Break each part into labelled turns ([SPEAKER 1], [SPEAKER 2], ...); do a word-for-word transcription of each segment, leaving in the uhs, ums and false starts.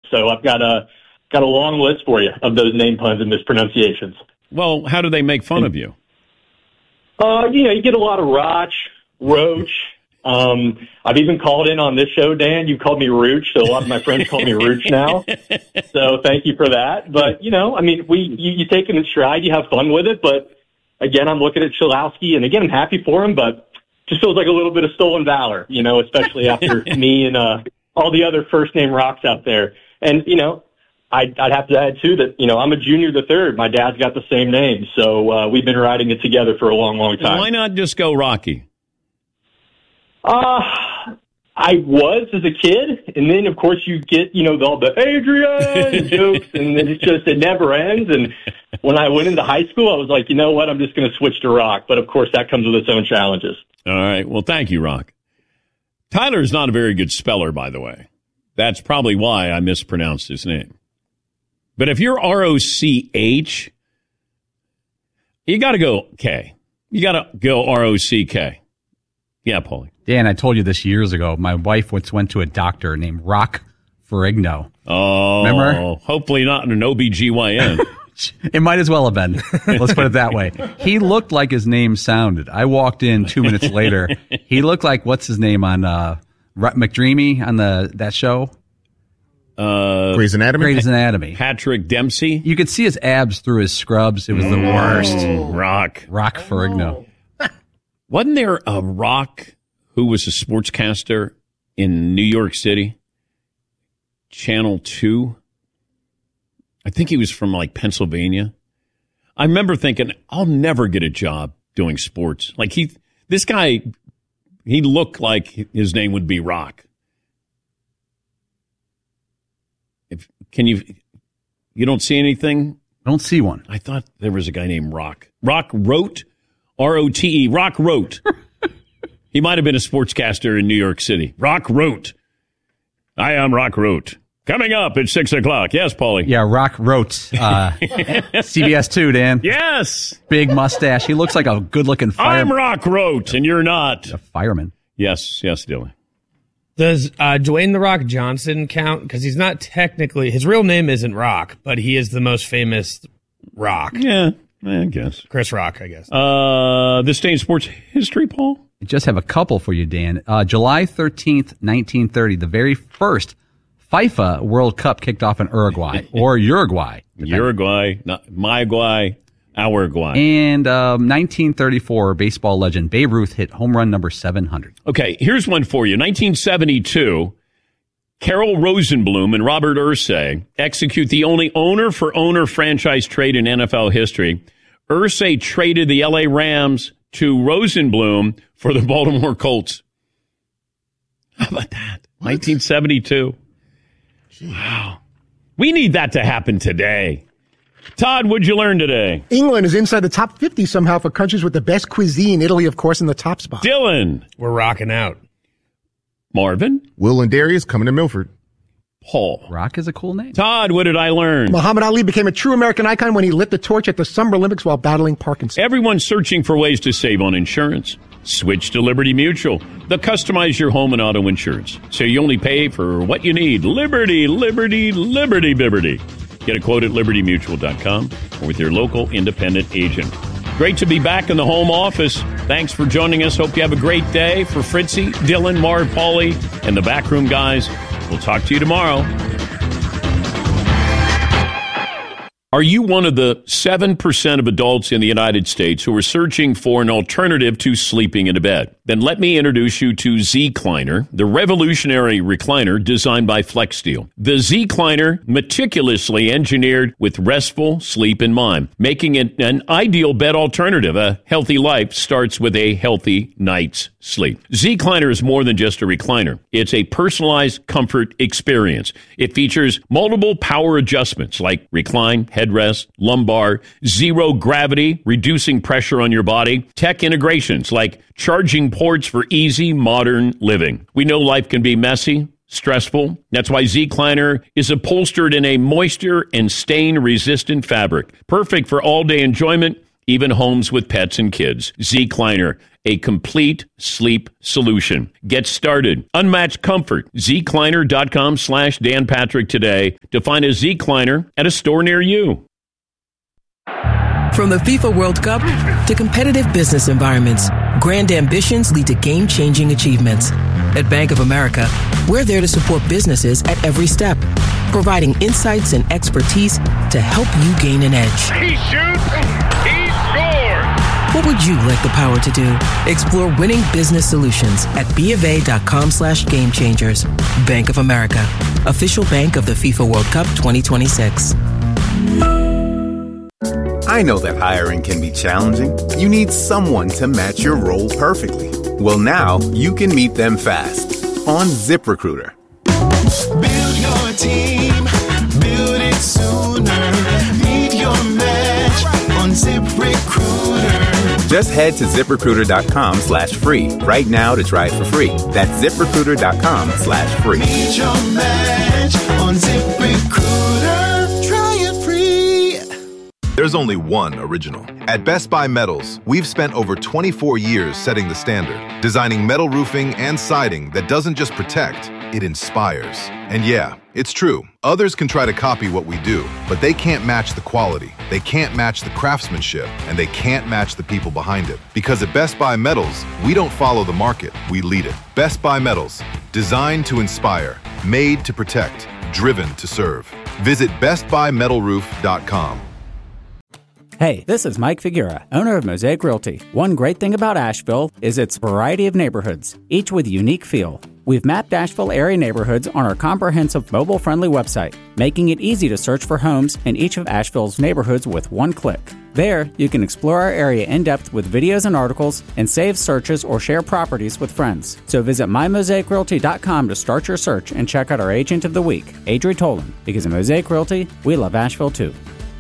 [SPEAKER 1] So I've got a got a long list for you of those name puns and mispronunciations.
[SPEAKER 2] Well, how do they make fun of you?
[SPEAKER 1] Uh, you know, you get a lot of Roch, Roach. Um, I've even called in on this show, Dan. You called me Rooch, so a lot of my friends call me Rooch now. So thank you for that. But, you know, I mean, we you, you take it in stride, you have fun with it. But, again, I'm looking at Chalowski, and, again, I'm happy for him, but just feels like a little bit of stolen valor, you know, especially after me and uh, all the other first-name rocks out there. And, you know, I'd, I'd have to add, too, that, you know, I'm a junior the third. My dad's got the same name, so uh, we've been riding it together for a long, long time.
[SPEAKER 2] Why not just go Rocky?
[SPEAKER 1] Uh, I was as a kid, and then, of course, you get, you know, all the Adrian jokes, and it's just, it never ends. And when I went into high school, I was like, you know what, I'm just going to switch to Rock. But, of course, that comes with its own challenges.
[SPEAKER 2] All right. Well, thank you, Rock. Tyler's not a very good speller, by the way. That's probably why I mispronounced his name. But if you're R O C H, you got to go K. You got to go R O C K. Yeah, Paulie.
[SPEAKER 3] Dan, I told you this years ago. My wife once went to a doctor named Rock Ferrigno.
[SPEAKER 2] Oh,
[SPEAKER 3] remember?
[SPEAKER 2] Hopefully not an O B G Y N.
[SPEAKER 3] It might as well have been. Let's put it that way. He looked like his name sounded. I walked in two minutes later. He looked like, what's his name on uh, McDreamy on the that show?
[SPEAKER 2] Uh,
[SPEAKER 4] Grey's Anatomy?
[SPEAKER 3] Grey's Anatomy.
[SPEAKER 2] Patrick Dempsey?
[SPEAKER 3] You could see his abs through his scrubs. It was the worst.
[SPEAKER 2] Rock.
[SPEAKER 3] Rock Ferrigno.
[SPEAKER 2] Wasn't there a Rock who was a sportscaster in New York City? Channel two? I think he was from, like, Pennsylvania. I remember thinking, I'll never get a job doing sports. Like, he, this guy, he looked like his name would be Rock. If, can you, you don't see anything?
[SPEAKER 3] I don't see one.
[SPEAKER 2] I thought there was a guy named Rock. Rock Rote? R O T E. Rock Rote. He might have been a sportscaster in New York City. Rock Rote. I am Rock Rote. Coming up at six o'clock. Yes, Paulie.
[SPEAKER 3] Yeah, Rock Rote. Uh, C B S two, Dan.
[SPEAKER 2] Yes.
[SPEAKER 3] Big mustache. He looks like a good-looking fireman.
[SPEAKER 2] I'm Rock Rote, and you're not.
[SPEAKER 3] A fireman.
[SPEAKER 2] Yes, yes, Dylan.
[SPEAKER 5] Does uh, Dwayne The Rock Johnson count? Because he's not technically, his real name isn't Rock, but he is the most famous Rock.
[SPEAKER 2] Yeah, I guess.
[SPEAKER 5] Chris Rock, I guess.
[SPEAKER 2] Uh, this day in sports history, Paul?
[SPEAKER 3] I just have a couple for you, Dan. Uh, July thirteenth, nineteen thirty, the very first FIFA World Cup kicked off in Uruguay, or Uruguay.
[SPEAKER 2] Uruguay, not Maguay, Uruguay.
[SPEAKER 3] And um, nineteen thirty-four, baseball legend Babe Ruth hit home run number seven hundred.
[SPEAKER 2] Okay, here's one for you. nineteen seventy-two, Carol Rosenblum and Robert Irsay execute the only owner-for-owner franchise trade in N F L history. Irsay traded the L A Rams to Rosenblum for the Baltimore Colts. How about that? What? nineteen seventy-two. Jeez. Wow. We need that to happen today. Todd, what'd you learn today?
[SPEAKER 6] England is inside the top fifty somehow for countries with the best cuisine. Italy, of course, in the top spot.
[SPEAKER 2] Dylan.
[SPEAKER 5] We're rocking out.
[SPEAKER 2] Marvin.
[SPEAKER 4] Will and Darius coming to Milford.
[SPEAKER 2] Paul.
[SPEAKER 3] Rock is a cool name.
[SPEAKER 2] Todd, what did I learn?
[SPEAKER 6] Muhammad Ali became a true American icon when he lit the torch at the Summer Olympics while battling Parkinson's.
[SPEAKER 2] Everyone's searching for ways to save on insurance. Switch to Liberty Mutual. They'll customize your home and auto insurance, so you only pay for what you need. Liberty, Liberty, Liberty, Liberty. Get a quote at liberty mutual dot com or with your local independent agent. Great to be back in the home office. Thanks for joining us. Hope you have a great day. For Fritzy, Dylan, Marv, Paulie, and the backroom guys, we'll talk to you tomorrow. Are you one of the seven percent of adults in the United States who are searching for an alternative to sleeping in a bed? Then let me introduce you to Z-Cliner, the revolutionary recliner designed by FlexSteel. The Z-Cliner, meticulously engineered with restful sleep in mind, making it an ideal bed alternative. A healthy life starts with a healthy night's sleep. Z-Cliner is more than just a recliner. It's a personalized comfort experience. It features multiple power adjustments like recline, headrest, lumbar, zero gravity, reducing pressure on your body, tech integrations like charging ports for easy modern living. We know life can be messy, stressful. That's why Z-Cliner is upholstered in a moisture and stain-resistant fabric, perfect for all-day enjoyment, even homes with pets and kids. Z-Cliner, a complete sleep solution. Get started. Unmatched comfort. Zecliner.com slash Dan Patrick today to find a Zecliner at a store near you.
[SPEAKER 4] From the FIFA World Cup to competitive business environments, grand ambitions lead to game-changing achievements. At Bank of America, we're there to support businesses at every step, providing insights and expertise to help you gain an edge.
[SPEAKER 7] He shoots, he scores!
[SPEAKER 4] What would you like the power to do? Explore winning business solutions at BofA.com slash game changers. Bank of America, official bank of the FIFA World Cup twenty twenty-six.
[SPEAKER 8] I know that hiring can be challenging. You need someone to match your role perfectly. Well, now you can meet them fast on ZipRecruiter.
[SPEAKER 9] Build your team, build it sooner. Meet your match on ZipRecruiter.
[SPEAKER 8] Just head to ZipRecruiter.com slash free right now to try it for free. That's ZipRecruiter.com slash free.
[SPEAKER 9] Meet your match on ZipRecruiter. Try it free.
[SPEAKER 10] There's only one original. At Best Buy Metals, we've spent over twenty-four years setting the standard, designing metal roofing and siding that doesn't just protect, it inspires. And yeah, it's true. Others can try to copy what we do, but they can't match the quality, they can't match the craftsmanship, and they can't match the people behind it. Because at Best Buy Metals, we don't follow the market, we lead it. Best Buy Metals, designed to inspire, made to protect, driven to serve. Visit best buy metal roof dot com.
[SPEAKER 11] Hey, this is Mike Figuera, owner of Mosaic Realty. One great thing about Asheville is its variety of neighborhoods, each with a unique feel. We've mapped Asheville area neighborhoods on our comprehensive mobile-friendly website, making it easy to search for homes in each of Asheville's neighborhoods with one click. There, you can explore our area in depth with videos and articles and save searches or share properties with friends. So visit my mosaic realty dot com to start your search and check out our agent of the week, Adri Tolan, because at Mosaic Realty, we love Asheville too.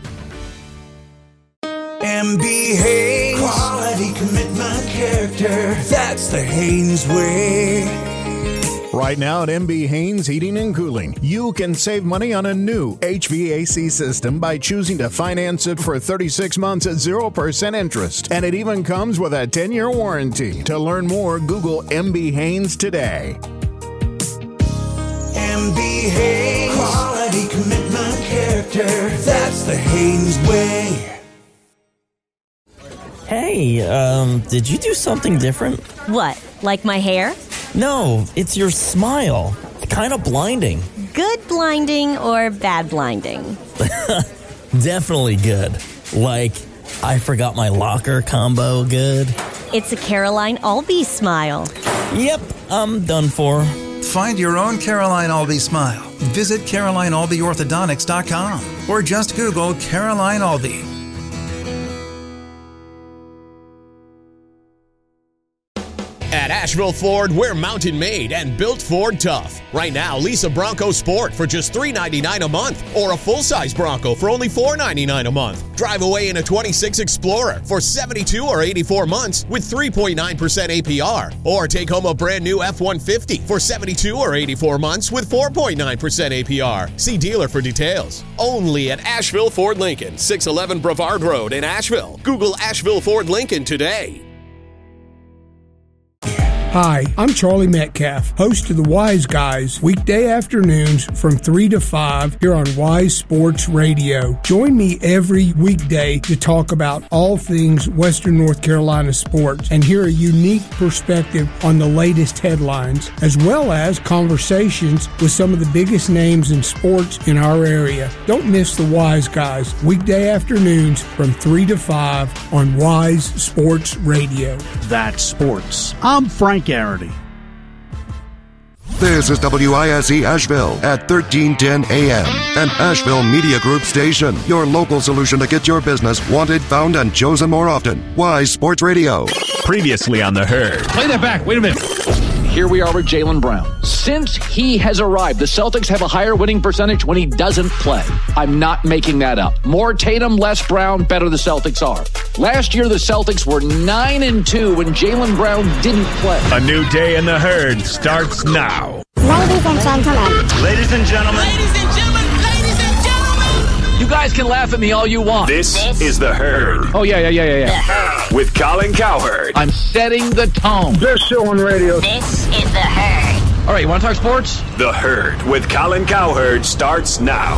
[SPEAKER 9] M B Haynes, quality, commitment, character. That's the Haynes way.
[SPEAKER 12] Right now at M B Haynes Heating and Cooling, you can save money on a new H V A C system by choosing to finance it for thirty-six months at zero percent interest. And it even comes with a ten-year warranty. To learn more, Google M B Haynes today.
[SPEAKER 9] M B Haynes, quality, commitment, character. That's the Haynes way.
[SPEAKER 13] Hey, um, did you do something different?
[SPEAKER 14] What, like my hair?
[SPEAKER 13] No, it's your smile. Kind of blinding.
[SPEAKER 14] Good blinding or bad blinding?
[SPEAKER 13] Definitely good. Like, I forgot my locker combo good.
[SPEAKER 14] It's a Caroline Albee smile.
[SPEAKER 13] Yep, I'm done for.
[SPEAKER 15] Find your own Caroline Albee smile. Visit caroline albee orthodontics dot com or just Google Caroline Albee.
[SPEAKER 16] At Asheville Ford, we're mountain made and built Ford tough. Right now, lease a Bronco Sport for just three hundred ninety-nine dollars a month or a full-size Bronco for only four hundred ninety-nine dollars a month. Drive away in a twenty-six Explorer for seventy-two or eighty-four months with three point nine percent A P R. Or take home a brand new F one fifty for seventy-two or eighty-four months with four point nine percent A P R. See dealer for details. Only at Asheville Ford Lincoln, six eleven Brevard Road in Asheville. Google Asheville Ford Lincoln today.
[SPEAKER 17] Hi, I'm Charlie Metcalf, host of the Wise Guys, weekday afternoons from three to five here on Wise Sports Radio. Join me every weekday to talk about all things Western North Carolina sports and hear a unique perspective on the latest headlines, as well as conversations with some of the biggest names in sports in our area. Don't miss the Wise Guys, weekday afternoons from three to five on Wise Sports Radio.
[SPEAKER 18] That's sports. I'm Frank Garrity.
[SPEAKER 19] This is W I S E Asheville at thirteen ten A M, an Asheville Media Group station. Your local solution to get your business wanted, found, and chosen more often. Wise Sports Radio.
[SPEAKER 20] Previously on The Herd.
[SPEAKER 21] Play that back. Wait a minute. Here we are with Jaylen Brown. Since he has arrived, the Celtics have a higher winning percentage when he doesn't play. I'm not making that up. More Tatum, less Brown, better the Celtics are. Last year, the Celtics were nine and two when Jaylen Brown didn't play.
[SPEAKER 20] A new day in The Herd starts now.
[SPEAKER 22] Ladies and gentlemen.
[SPEAKER 20] Ladies and gentlemen.
[SPEAKER 22] Ladies and gentlemen. Ladies and gentlemen.
[SPEAKER 21] You got guys can laugh at me all you want.
[SPEAKER 20] This, this is The Herd.
[SPEAKER 21] Oh, yeah, yeah, yeah, yeah, yeah.
[SPEAKER 20] The With Colin Cowherd.
[SPEAKER 21] I'm setting the tone.
[SPEAKER 7] Best show on radio.
[SPEAKER 14] This is The Herd.
[SPEAKER 21] All right, you want to talk sports?
[SPEAKER 20] The Herd with Colin Cowherd starts now.